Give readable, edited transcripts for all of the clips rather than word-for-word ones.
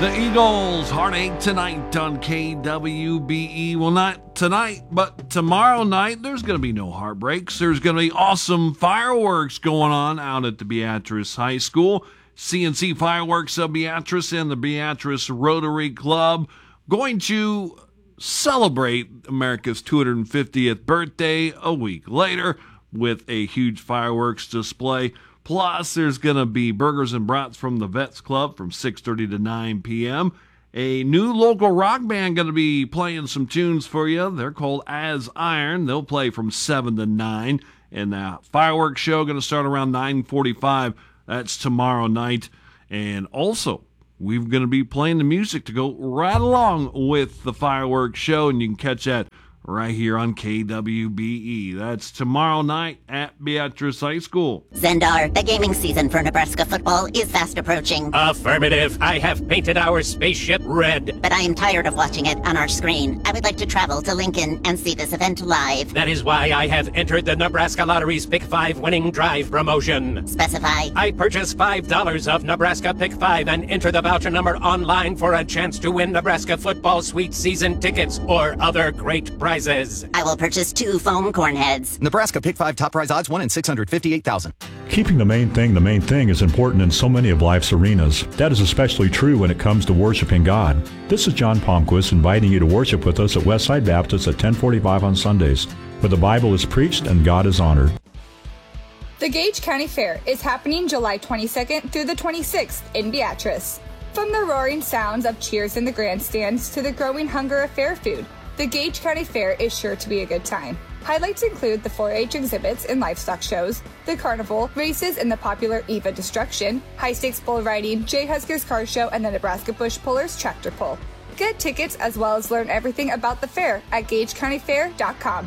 The Eagles, Heartache Tonight on KWBE. Well, not tonight, but tomorrow night, there's going to be no heartbreaks. There's going to be awesome fireworks going on out at the Beatrice High School. CNC Fireworks of Beatrice and the Beatrice Rotary Club going to celebrate America's 250th birthday a week later with a huge fireworks display. Plus, there's going to be burgers and brats from the Vets Club from 6:30 to 9 p.m. A new local rock band going to be playing some tunes for you. They're called As Iron. They'll play from 7 to 9. And the fireworks show going to start around 9:45. That's tomorrow night. And also, we're going to be playing the music to go right along with the fireworks show. And you can catch that right here on KWBE. That's tomorrow night at Beatrice High School. Zendar, the gaming season for Nebraska football is fast approaching. Affirmative. I have painted our spaceship red. But I am tired of watching it on our screen. I would like to travel to Lincoln and see this event live. That is why I have entered the Nebraska Lottery's Pick 5 winning drive promotion. Specify. I purchase $5 of Nebraska Pick 5 and enter the voucher number online for a chance to win Nebraska football sweet season tickets or other great prizes. I will purchase 2 foam corn heads. Nebraska Pick 5 top prize odds 1 in 658,000. Keeping the main thing is important in so many of life's arenas. That is especially true when it comes to worshiping God. This is John Palmquist inviting you to worship with us at Westside Baptist at 1045 on Sundays, where the Bible is preached and God is honored. The Gage County Fair is happening July 22nd through the 26th in Beatrice. From the roaring sounds of cheers in the grandstands to the growing hunger of fair food, the Gage County Fair is sure to be a good time. Highlights include the 4-H exhibits and livestock shows, the carnival, races in the popular Eva Destruction, high-stakes bull riding, Jay Husker's car show, and the Nebraska Bush Pullers tractor pull. Get tickets as well as learn everything about the fair at GageCountyFair.com.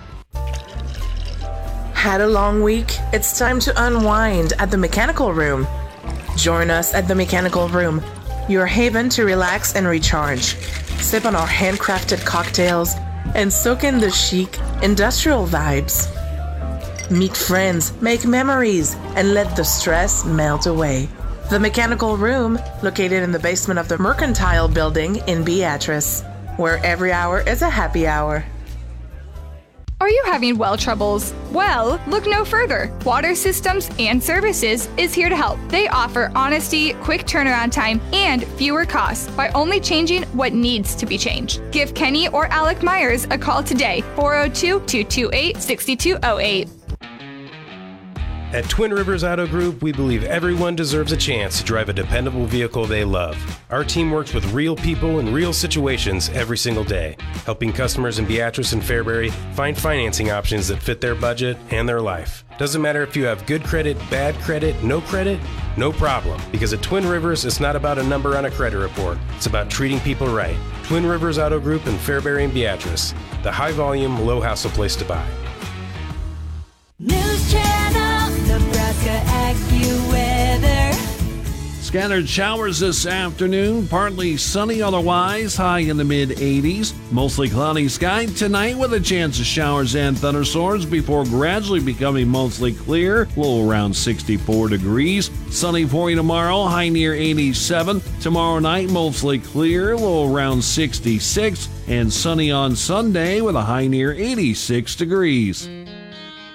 Had a long week? It's time to unwind at the Mechanical Room. Join us at the Mechanical Room, your haven to relax and recharge. Sip on our handcrafted cocktails and soak in the chic, industrial vibes. Meet friends, make memories, and let the stress melt away. The Mechanical Room, located in the basement of the Mercantile Building in Beatrice, where every hour is a happy hour. Are you having well troubles? Well, look no further. Water Systems and Services is here to help. They offer honesty, quick turnaround time, and fewer costs by only changing what needs to be changed. Give Kenny or Alec Myers a call today, 402-228-6208. At Twin Rivers Auto Group, we believe everyone deserves a chance to drive a dependable vehicle they love. Our team works with real people in real situations every single day, helping customers in Beatrice and Fairbury find financing options that fit their budget and their life. Doesn't matter if you have good credit, bad credit, no problem. Because at Twin Rivers, it's not about a number on a credit report. It's about treating people right. Twin Rivers Auto Group in Fairbury and Beatrice, the high-volume, low-hassle place to buy. News Channel, Nebraska AccuWeather. Scattered showers this afternoon, partly sunny otherwise, high in the mid-80s. Mostly cloudy sky tonight with a chance of showers and thunderstorms before gradually becoming mostly clear, low around 64 degrees. Sunny for you tomorrow, high near 87. Tomorrow night, mostly clear, low around 66. And sunny on Sunday with a high near 86 degrees.